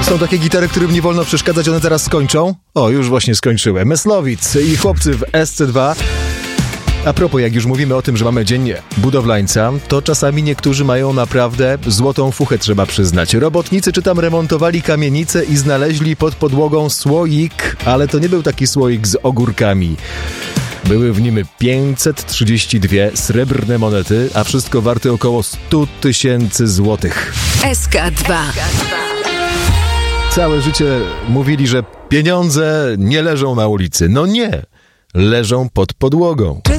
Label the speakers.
Speaker 1: Są takie gitary, którym nie wolno przeszkadzać, one teraz skończą? O, już właśnie skończyły. Myslowic i chłopcy w SC2. A propos, jak już mówimy o tym, że mamy dzień budowlańca, to czasami niektórzy mają naprawdę złotą fuchę, trzeba przyznać. Robotnicy czy tam remontowali kamienicę i znaleźli pod podłogą słoik, ale to nie był taki słoik z ogórkami. Były w nim 532 srebrne monety, a wszystko warte około 100 000 złotych.
Speaker 2: SK2.
Speaker 1: Całe życie mówili, że pieniądze nie leżą na ulicy. No nie, leżą pod podłogą.